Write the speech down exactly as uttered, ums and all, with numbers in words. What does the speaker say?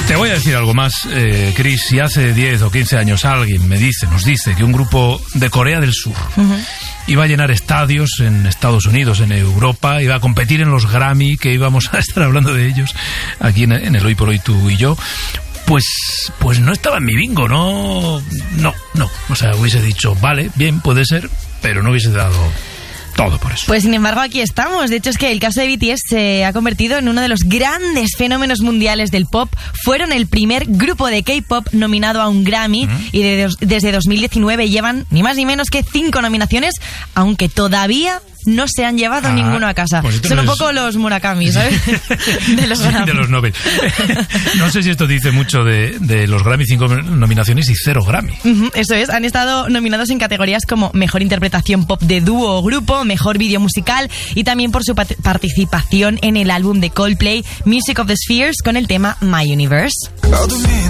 Te voy a decir algo más, eh, Chris. Si hace diez o quince años alguien me dice, nos dice que un grupo de Corea del Sur uh-huh. iba a llenar estadios en Estados Unidos, en Europa, iba a competir en los Grammy, que íbamos a estar hablando de ellos aquí en, en el Hoy por Hoy tú y yo, pues pues no estaba en mi bingo, no, no, no. O sea, hubiese dicho, vale, bien, puede ser, pero no hubiese dado todo por eso. Pues sin embargo aquí estamos. De hecho es que el caso de B T S se ha convertido en uno de los grandes fenómenos mundiales del pop. Fueron el primer grupo de K-pop nominado a un Grammy uh-huh. y de dos, desde dos mil diecinueve llevan ni más ni menos que cinco nominaciones, aunque todavía no se han llevado ah, ninguno a casa. Pues son un es... poco los Murakami, ¿sabes? De los sí, de los Nobel. No sé si esto dice mucho de, de los Grammy, cinco nominaciones y cero Grammy. Uh-huh, eso es, han estado nominados en categorías como Mejor Interpretación Pop de Dúo o Grupo, Mejor Vídeo Musical y también por su pat- participación en el álbum de Coldplay, Music of the Spheres, con el tema My Universe.